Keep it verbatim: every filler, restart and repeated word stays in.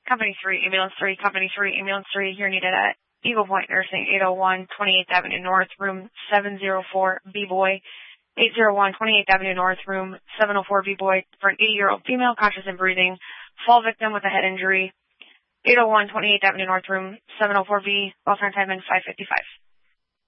Company three, Ambulance three, Company three, Ambulance three, you're needed at Eagle Point Nursing, eight oh one twenty-eighth Avenue North, room seven oh four, B-Boy, eight oh one twenty-eighth Avenue North, room seven oh four, B-Boy, for an eighty-year-old female, conscious and breathing, fall victim with a head injury, eight oh one twenty-eighth Avenue North, room seven oh four B, welfare time in five fifty-five.